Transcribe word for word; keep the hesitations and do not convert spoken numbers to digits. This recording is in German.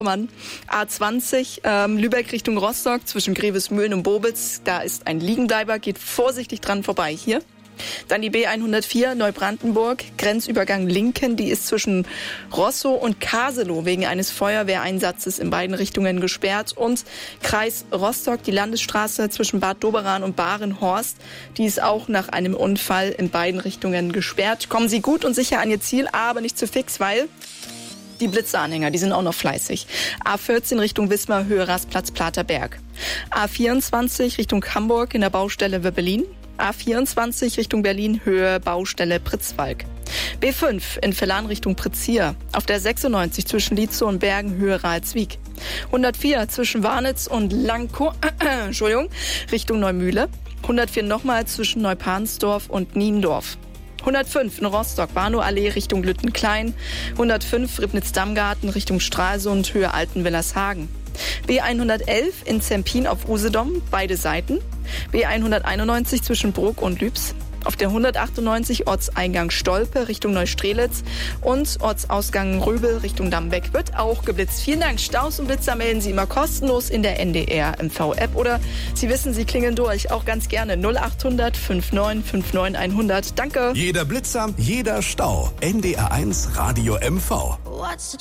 Mann. A zwanzig, ähm, Lübeck Richtung Rostock, zwischen Grevesmühlen und Bobitz. Da ist ein Liegenbleiber, geht vorsichtig dran vorbei hier. Dann die B hundertvier, Neubrandenburg, Grenzübergang Linken. Die ist zwischen Rosso und Kaselow wegen eines Feuerwehreinsatzes in beiden Richtungen gesperrt. Und Kreis Rostock, die Landesstraße zwischen Bad Doberan und Barenhorst. Die ist auch nach einem Unfall in beiden Richtungen gesperrt. Kommen Sie gut und sicher an Ihr Ziel, aber nicht zu fix, weil die Blitzeranhänger, die sind auch noch fleißig. A vierzehn Richtung Wismar, Höhe Rastplatz Platerberg. A vierundzwanzig Richtung Hamburg in der Baustelle Wöbbelin. A vierundzwanzig Richtung Berlin, Höhe Baustelle Pritzwalk. B fünf in Vellan Richtung Pritzhier. Auf der sechsundneunzig zwischen Lietzow und Bergen, Höhe Ralswiek. hundertvier zwischen Warnitz und Langko, äh, Entschuldigung, Richtung Neumühle. hundertvier nochmal zwischen Neupansdorf und Niendorf. hundertfünf in Rostock, Warnow-Allee Richtung Lüttenklein. hundertfünf Ribnitz-Dammgarten Richtung Stralsund, Höhe Altenwillershagen. B hundertelf in Zempin auf Usedom, beide Seiten. B hunderteinundneunzig zwischen Bruck und Lübs. Auf der hundertachtundneunzig Ortseingang Stolpe Richtung Neustrelitz und Ortsausgang Röbel Richtung Dammbeck wird auch geblitzt. Vielen Dank. Staus und Blitzer melden Sie immer kostenlos in der N D R M V-App oder Sie wissen, Sie klingeln durch. Auch ganz gerne null achthundert neunundfünfzig neunundfünfzig hundert. Danke. Jeder Blitzer, jeder Stau. N D R eins Radio M V.